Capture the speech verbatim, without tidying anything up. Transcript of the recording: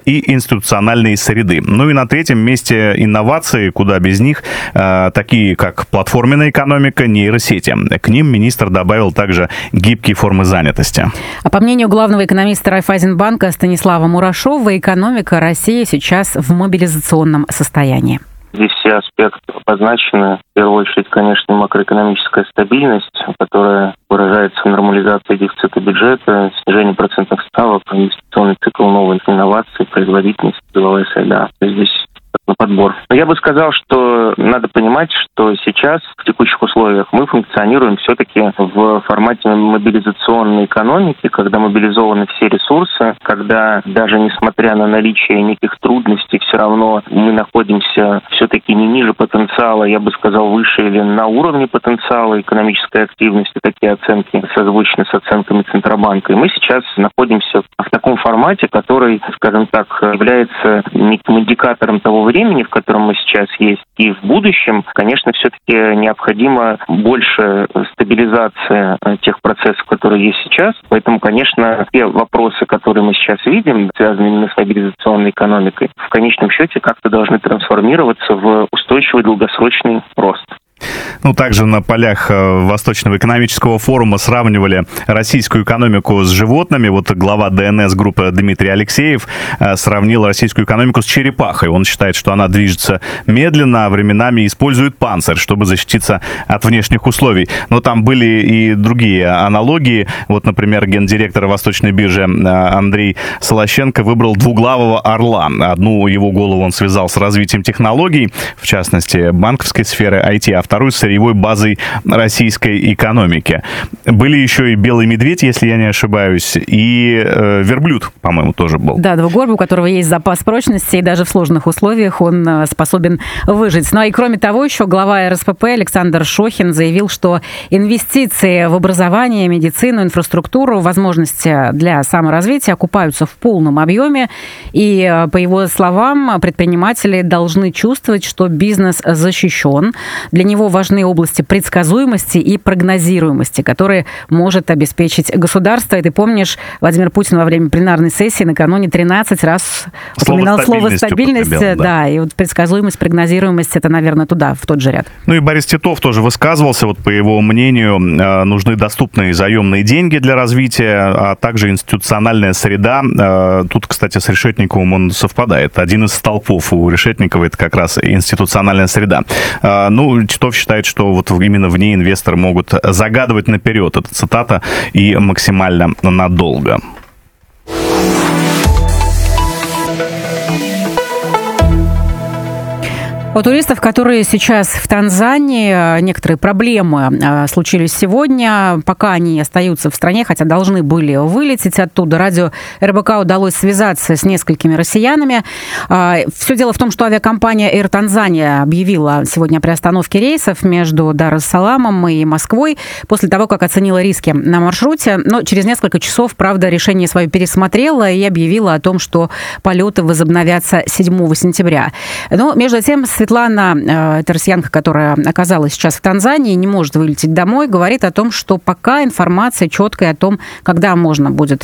и институциональной среды. Ну и на третьем месте инновации, куда без них, такие как платформенная экономика, нейросети. К ним министр добавил также гибкие формы занятости. А по мнению главного экономиста Райффайзенбанка Станислава Мурашова, экономика России сейчас в мобилизационном состоянии. Здесь все аспекты обозначены. В первую очередь, конечно, макроэкономическая стабильность, которая выражается в нормализации дефицита бюджета, снижении процентных ставок, инвестиционный цикл новых инноваций, производительность, деловая среда. Здесь на подбор. Но я бы сказал, что надо понимать, что сейчас в текущих условиях мы функционируем все-таки в формате мобилизационной экономики, когда мобилизованы все ресурсы, когда даже несмотря на наличие неких трудностей, все равно мы находимся все-таки не ниже потенциала, я бы сказал, выше или на уровне потенциала экономической активности. Такие оценки созвучны с оценками Центробанка. И мы сейчас находимся в таком формате, который, скажем так, является неким индикатором того времени, в котором мы сейчас есть, и в будущем, конечно, все-таки необходимо больше стабилизация тех процессов, которые есть сейчас. Поэтому, конечно, те вопросы, которые мы сейчас видим, связанные именно с мобилизационной экономикой, в конечном счете как-то должны трансформироваться в устойчивый долгосрочный рост. Ну, также на полях Восточного экономического форума сравнивали российскую экономику с животными. Вот глава ДНС группы Дмитрий Алексеев сравнил российскую экономику с черепахой. Он считает, что она движется медленно, а временами использует панцирь, чтобы защититься от внешних условий. Но там были и другие аналогии. Вот, например, гендиректор Восточной биржи Андрей Солощенко выбрал двуглавого орла. Одну его голову он связал с развитием технологий, в частности, банковской сферы, ай ти, а вторую с сырьевой базой российской экономики. Были еще и белый медведь, если я не ошибаюсь, и э, верблюд, по-моему, тоже был. Да, двугорбый, у которого есть запас прочности, и даже в сложных условиях он способен выжить. Ну и кроме того, еще глава эр эс пэ пэ Александр Шохин заявил, что инвестиции в образование, медицину, инфраструктуру, возможности для саморазвития окупаются в полном объеме. И, по его словам, предприниматели должны чувствовать, что бизнес защищен. Для него важны области предсказуемости и прогнозируемости, которые может обеспечить государство. И ты помнишь, Владимир Путин во время пленарной сессии накануне тринадцать раз упоминал слово «стабильность». Да. да, и вот предсказуемость, прогнозируемость — это, наверное, туда, в тот же ряд. Ну и Борис Титов тоже высказывался. Вот по его мнению, нужны доступные заемные деньги для развития, а также институциональная среда. Тут, кстати, с Решетниковым он совпадает. Один из столпов у Решетникова — это как раз институциональная среда. Ну, Титов считает, что вот именно в ней инвесторы могут загадывать наперед. Это цитата, и максимально надолго. У туристов, которые сейчас в Танзании, некоторые проблемы случились сегодня. Пока они остаются в стране, хотя должны были вылететь оттуда. Радио эр бэ ка удалось связаться с несколькими россиянами. Все дело в том, что авиакомпания Air Tanzania объявила сегодня о приостановке рейсов между Дар-эс-Саламом и Москвой после того, как оценила риски на маршруте. Но через несколько часов, правда, решение свое пересмотрела и объявила о том, что полеты возобновятся седьмого сентября. Но между тем, Светлана, это россиянка, которая оказалась сейчас в Танзании, не может вылететь домой, говорит о том, что пока информация четкая о том, когда можно будет